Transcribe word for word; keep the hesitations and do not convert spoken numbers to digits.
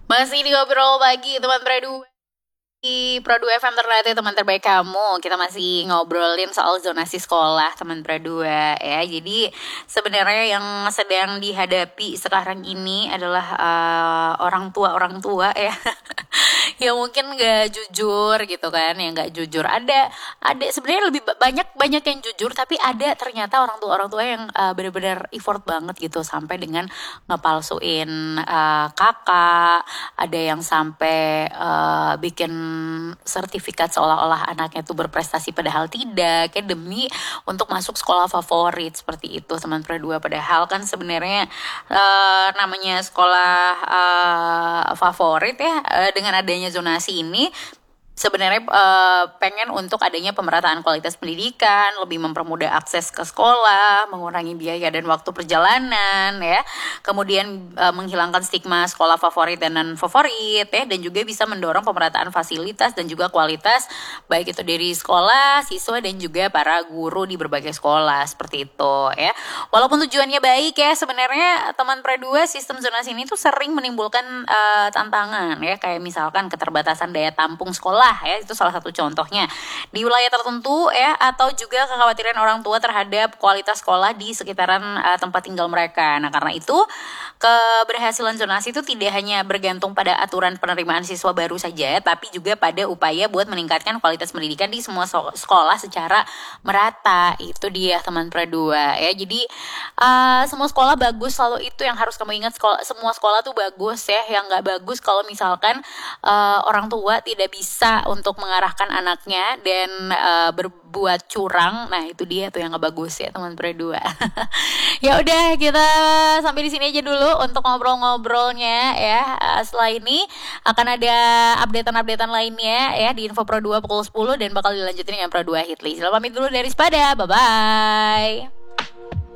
Masih di ngobrol pagi teman Pradu di Pradu F M ternyata teman terbaik kamu. Kita masih ngobrolin soal zonasi sekolah teman Pradu ya. Jadi sebenarnya yang sedang dihadapi sekarang ini adalah uh, orang tua orang tua ya. Yang mungkin nggak jujur gitu kan, yang nggak jujur ada ada sebenarnya lebih banyak banyak yang jujur, tapi ada ternyata orang tua orang tua yang uh, benar-benar effort banget gitu sampai dengan ngepalsuin uh, kakak, ada yang sampai uh, bikin sertifikat seolah-olah anaknya tuh berprestasi padahal tidak, kayak demi untuk masuk sekolah favorit seperti itu teman Perdua. Padahal kan sebenarnya uh, namanya sekolah uh, favorit ya, uh, dengan adanya zonasi ini sebenarnya uh, pengen untuk adanya pemerataan kualitas pendidikan, lebih mempermudah akses ke sekolah, mengurangi biaya dan waktu perjalanan ya. Kemudian uh, menghilangkan stigma sekolah favorit dan non favorit ya, dan juga bisa mendorong pemerataan fasilitas dan juga kualitas baik itu dari sekolah, siswa dan juga para guru di berbagai sekolah seperti itu ya. Walaupun tujuannya baik ya, sebenarnya teman Perdua sistem zonasi ini tuh sering menimbulkan uh, tantangan ya, kayak misalkan keterbatasan daya tampung sekolah ya, itu salah satu contohnya di wilayah tertentu ya, atau juga kekhawatiran orang tua terhadap kualitas sekolah di sekitaran uh, tempat tinggal mereka. Nah, karena itu keberhasilan zonasi itu tidak hanya bergantung pada aturan penerimaan siswa baru saja, tapi juga pada upaya buat meningkatkan kualitas pendidikan di semua sekolah secara merata. Itu dia teman Perdua ya. Jadi uh, semua sekolah bagus, selalu itu yang harus kamu ingat. Sekolah, semua sekolah tuh bagus ya. Yang nggak bagus kalau misalkan uh, orang tua tidak bisa untuk mengarahkan anaknya dan uh, berbuat curang. Nah, itu dia tuh yang nggak bagus ya teman Perdua. Ya udah, kita sampai di sini aja dulu untuk ngobrol-ngobrolnya ya. Uh, setelah ini akan ada updatean-updatean lainnya ya di Info Pro dua pukul sepuluh dan bakal dilanjutin dengan Pro dua Hitly. Selamat pamit dulu dari Spada. Bye bye.